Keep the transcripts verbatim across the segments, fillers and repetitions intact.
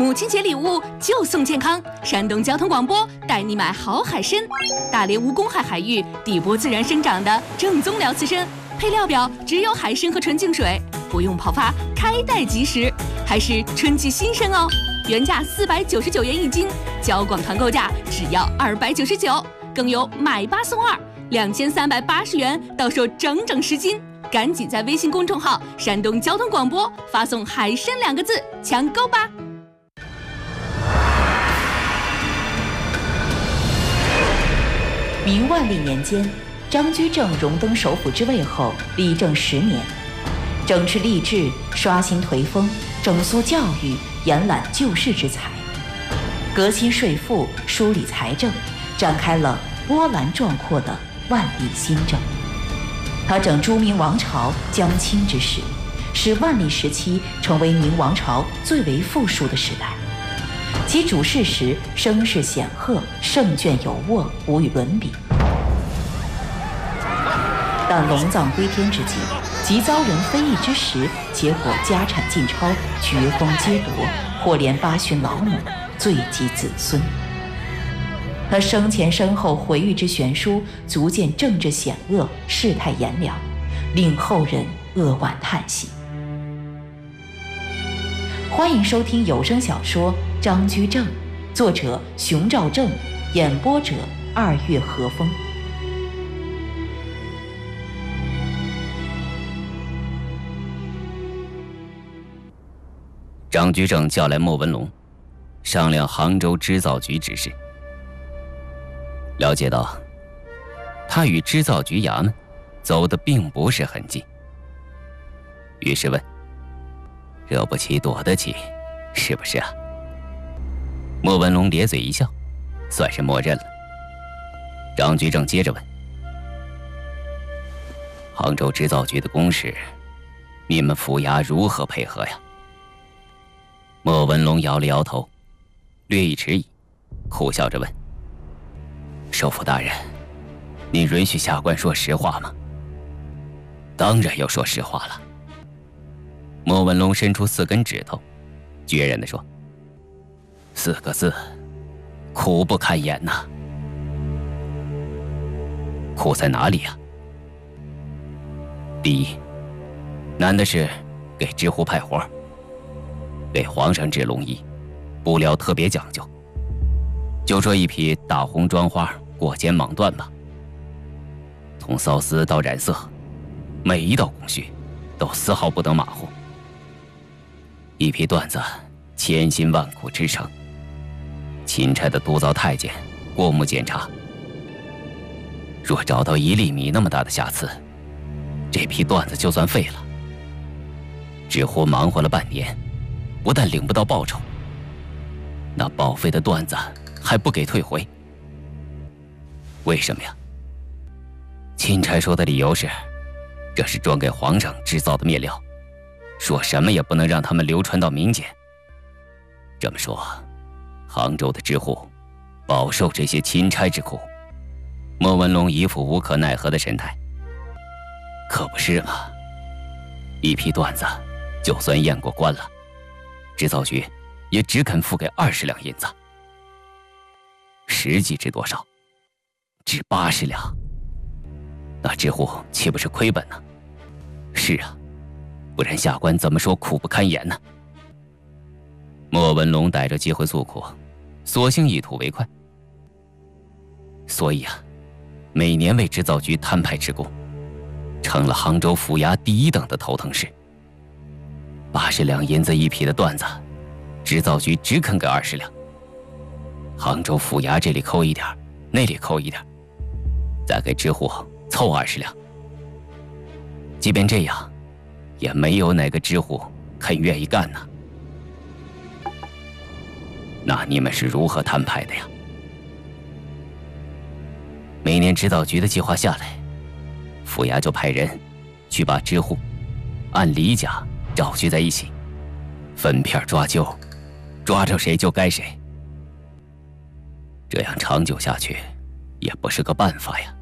母亲节礼物就送健康，山东交通广播带你买好海参，大连无公害海域底部自然生长的正宗辽刺参，配料表只有海参和纯净水，不用泡发，开袋即食，还是春季新鲜哦。原价四百九十九元一斤，交广团购价只要二百九十九，更有买八送二，两千三百八十元到手整整十斤。赶紧在微信公众号“山东交通广播”发送“海参”两个字抢购吧。 明万历年间，张居正荣登首辅之位后，理政十年，整治吏治，刷新颓风，整肃教育，延揽救世之才，革新税赋，梳理财政，展开了波澜壮阔的万历新政。他整朱明王朝将倾之时，使万历时期成为明王朝最为富庶的时代。其主事时声势显赫，胜券有握，无与伦比。但龙藏归天之际，即遭人非议之时，结果家产尽超，爵封皆夺，或连八旬老母，罪及子孙。他生前身后回忆之悬殊，足见政治险恶，世态炎凉，令后人扼腕叹息。欢迎收听有声小说《张居正》，作者熊兆正，演播者二月和风。 张居正叫来莫文龙，商量杭州织造局之事。了解到，他与织造局衙门走得并不是很近，于是问：“惹不起躲得起，是不是啊？”莫文龙咧嘴一笑，算是默认了。张居正接着问：“杭州织造局的公事，你们府衙如何配合呀？”莫文龙摇了摇头，略一迟疑，苦笑着问：“首辅大人，您允许下官说实话吗？”“当然要说实话了。”莫文龙伸出四根指头，决然地说：“四个字，苦不堪言呐。”“苦在哪里呀？”“第一，难的是给知府派活，给皇上制龙衣，布料特别讲究。就说一匹大红妆花过肩蟒缎吧，从缫丝到染色，每一道工序都丝毫不得马虎。一匹缎子千辛万苦织成，钦差的督造太监过目检查，若找到一粒米那么大的瑕疵，这匹缎子就算废了。知乎忙活了半年，不但领不到报酬，那报废的缎子还不给退回。为什么呀？钦差说的理由是，这是专给皇上制造的面料，说什么也不能让他们流传到民间。这么说，杭州的知户饱受这些钦差之苦。莫文龙一副无可奈何的神态。可不是嘛，一批缎子就算验过关了，织造局也只肯付给二十两银子，实际值多少？值八十两。那知户岂不是亏本呢？是啊，不然下官怎么说苦不堪言呢？莫文龙逮着机会诉苦，索性一吐为快。所以啊，每年为织造局摊派职工，成了杭州府衙第一等的头疼事。八十两银子一匹的缎子，织造局只肯给二十两。杭州府衙这里扣一点，那里扣一点，再给知户凑二十两。即便这样，也没有哪个知户肯愿意干呢。那你们是如何摊派的呀？每年织造局的计划下来，府衙就派人去把知户按里甲找聚在一起，分片抓阄，抓着谁就该谁。这样长久下去，也不是个办法呀。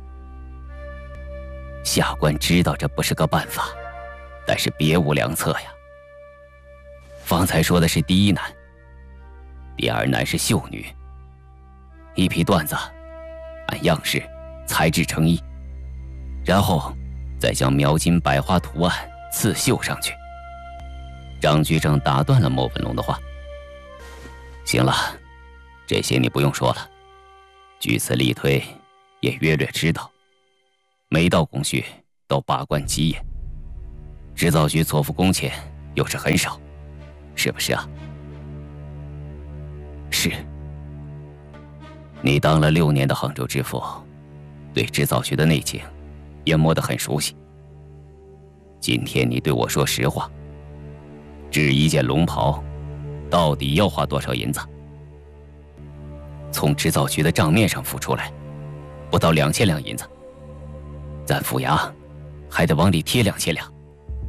下官知道这不是个办法，但是别无良策呀。方才说的是第一难， 第二乃是绣女。一匹缎子，按样式、裁制成衣，然后再将描金百花图案刺绣上去。张居正打断了莫文龙的话：“行了，这些你不用说了，据此例推，也约略知道，每道工序都把关极严，制造局错付工钱又是很少，是不是啊？”“是。”“你当了六年的杭州知府，对制造局的内情也摸得很熟悉。今天你对我说实话，制一件龙袍到底要花多少银子？”“从制造局的账面上付出来，不到两千两银子，咱府衙还得往里贴两千两，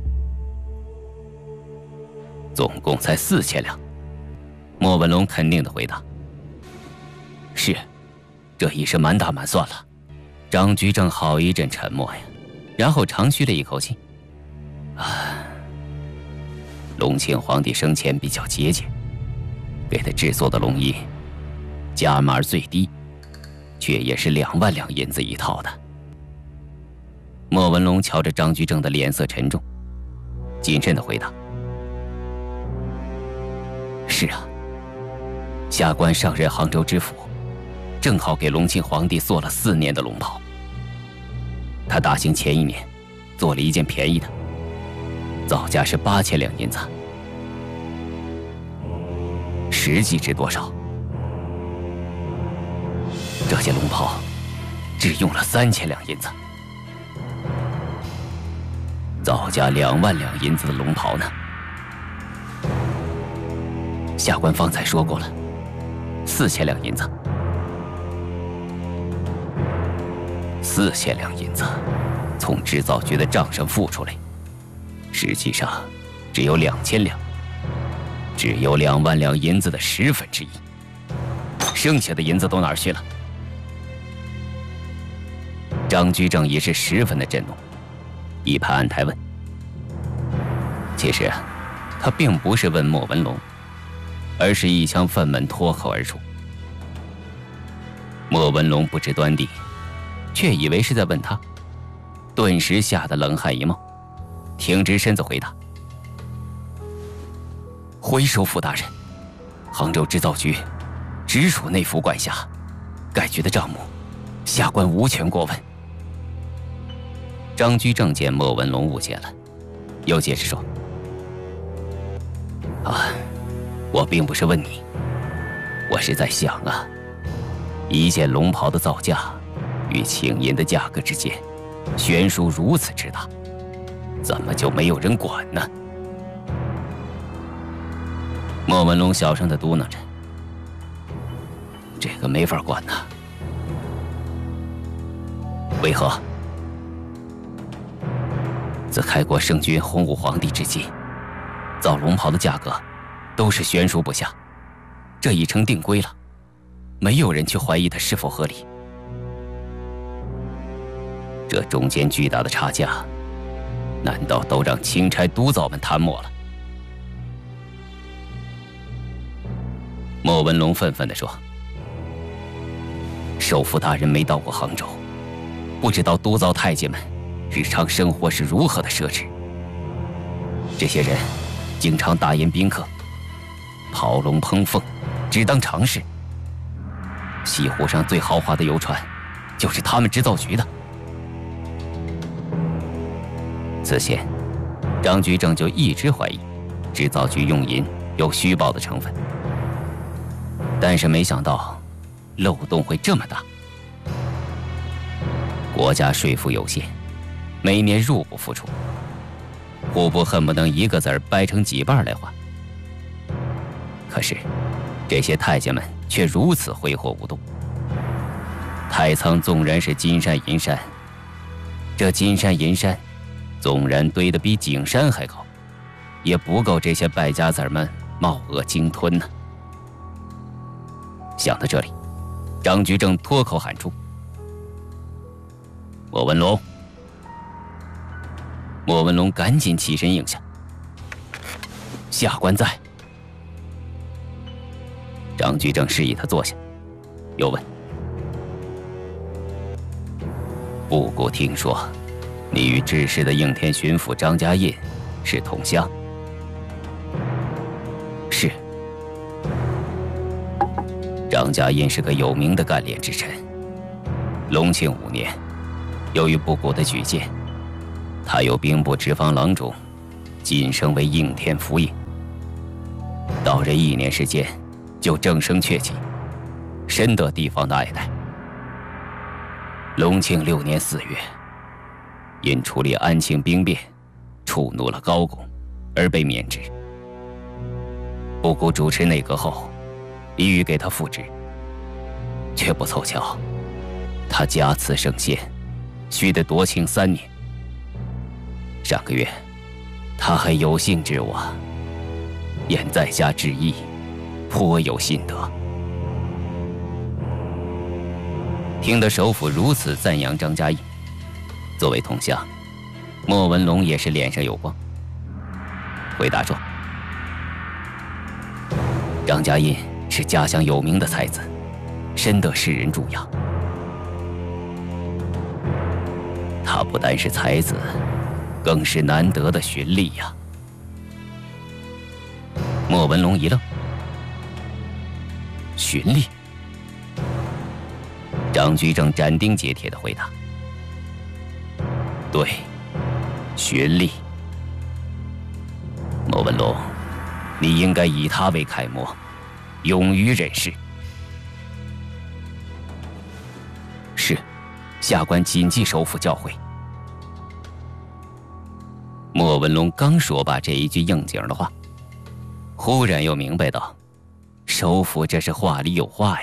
总共才四千两。”莫文龙肯定地回答：“是，这已是满打满算了。”张居正好一阵沉默呀，然后长吁了一口气：“啊，隆庆皇帝生前比较节俭，给他制作的龙衣，价码最低，却也是两万两银子一套的。”莫文龙瞧着张居正的脸色沉重，谨慎地回答：“是啊，下官上任杭州知府，正好给隆庆皇帝做了四年的龙袍。他大兴前一年，做了一件便宜的，造价是八千两银子，实际值多少？这件龙袍只用了三千两银子，造价两万两银子的龙袍呢？下官方才说过了，四千两银子。四千两银子，从制造局的账上付出来，实际上只有两千两，只有两万两银子的十分之一。剩下的银子都哪儿去了？”张居正也是十分的震怒，一拍案台问。其实他并不是问莫文龙，而是一腔愤懑脱口而出。莫文龙不知端地，却以为是在问他，顿时吓得冷汗一冒，挺直身子回答：“回首府大人，杭州制造局直属内府管辖，该局的账目，下官无权过问。”张居正见莫文龙误解了，又解释说：“啊，我并不是问你，我是在想啊，一件龙袍的造价与请银的价格之间悬殊如此之大，怎么就没有人管呢？”莫文龙小声地嘟囔着：“这个没法管呐。”“为何？”“自开国圣君洪武皇帝至今，造龙袍的价格都是悬殊不下，这已成定规了，没有人去怀疑它是否合理。这中间巨大的差价，难道都让钦差督造们贪墨了？”莫文龙愤愤地说：“首辅大人没到过杭州，不知道督造太监们日常生活是如何的奢侈。这些人经常大宴宾客，炮龙烹凤，只当常事。西湖上最豪华的游船，就是他们制造局的。”此前，张居正就一直怀疑制造局用银有虚报的成分，但是没想到漏洞会这么大。国家税赋有限，每年入不敷出，户部恨不能一个子儿掰成几瓣来还。可是这些太监们却如此挥霍无度。太仓纵然是金山银山，这金山银山纵然堆得比景山还高，也不够这些败家子儿们冒恶鲸吞呢。想到这里，张居正脱口喊出：“莫文龙！”莫文龙赶紧起身应下：“下官在。” 张居正示意他坐下，又问：“布谷听说，你与致仕的应天巡抚张家印是同乡？”“是。”张家印是个有名的干练之臣。隆庆五年，由于布谷的举荐，他由兵部直方郎中晋升为应天府尹。到任一年时间，就正声鹊起，深得地方的爱戴。隆庆六年四月，因处理安庆兵变，触怒了高拱，而被免职。布谷主持内阁后，李煜给他复职，却不凑巧，他加赐圣贤，须得夺庆三年。上个月，他还有幸致我，言在下致意，颇有心得。听得首辅如此赞扬张家印，作为同乡，莫文龙也是脸上有光，回答说：“张家印是家乡有名的才子，深得世人祝仰。他不单是才子，更是难得的循吏呀。”莫文龙一愣：“循吏？”张居正斩钉截铁地回答：“对，循吏。莫文龙，你应该以他为楷模，勇于忍事。”“是，下官谨记首辅教诲。”莫文龙刚说罢这一句应景的话，忽然又明白到，首辅这是话里有话呀。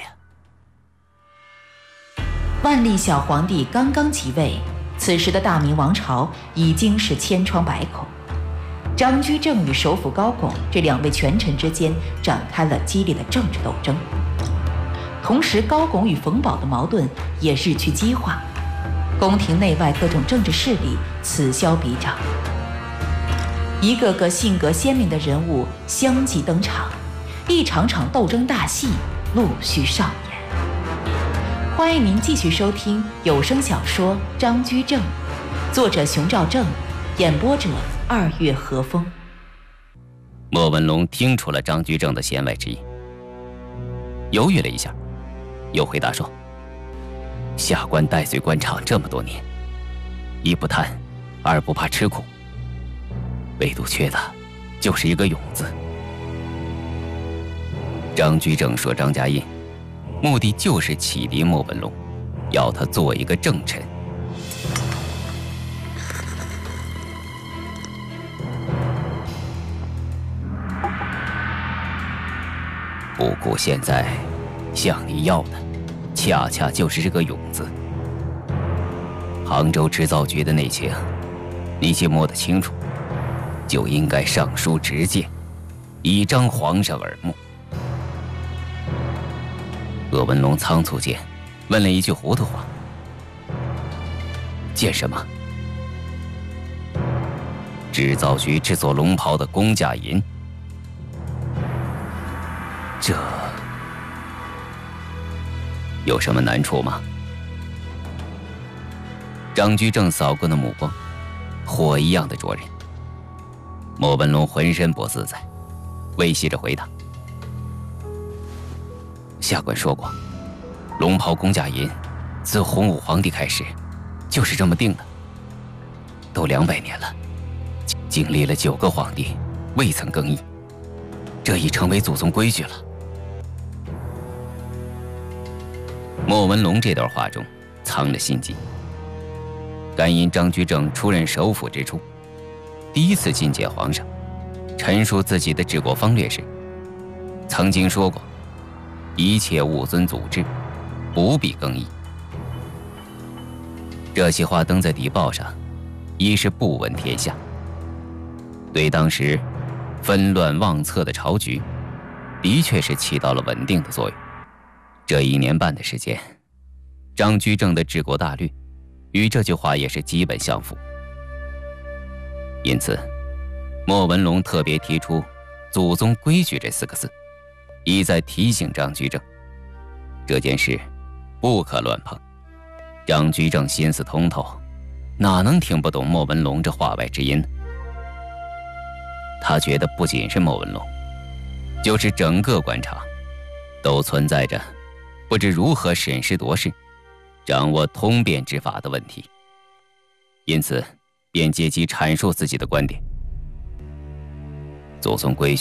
万历小皇帝刚刚即位，此时的大明王朝已经是千疮百孔。张居正与首辅高拱这两位权臣之间展开了激烈的政治斗争，同时高拱与冯保的矛盾也日趋激化，宫廷内外各种政治势力此消彼长，一个个性格鲜明的人物相继登场，一场场斗争大戏陆续上演。欢迎您继续收听有声小说《张居正》，作者熊兆正，演播者二月和风。 莫文龙听出了张居正的弦外之音，犹豫了一下，又回答说：“下官带随官场这么多年，一不贪，二不怕吃苦，唯独缺的就是一个勇字。”张居正说张家印，目的就是启迪莫文龙，要他做一个正臣。布谷现在向你要的，恰恰就是这个勇字。杭州织造局的内情，你既摸得清楚，就应该上书直谏，以彰皇上耳目。鄂文龙仓促间问了一句糊涂话：“见什么？”织造局制作龙袍的工价银，这有什么难处吗？张居正扫过的目光，火一样的灼人。莫文龙浑身不自在，微细着回答：“下官说过，龙袍工价银，自洪武皇帝开始，就是这么定的。都两百年了，经历了九个皇帝，未曾更易，这已成为祖宗规矩了。”莫文龙这段话中藏着心机。甘因张居正出任首辅之初，第一次觐见皇上，陈述自己的治国方略时，曾经说过：“一切勿遵祖制，不必更易。”这些话登在邸报上，一是不闻天下，对当时纷乱忘策的朝局，的确是起到了稳定的作用。这一年半的时间，张居正的治国大略与这句话也是基本相符。因此，莫文龙特别提出“祖宗规矩”这四个字， 一再提醒张居正，这件事不可乱碰。张居正心思通透，哪能听不懂莫文龙这话外之音呢？他觉得不仅是莫文龙，就是整个官场都存在着不知如何审时度势、掌握通变之法的问题，因此便借机阐述自己的观点。祖宗规矩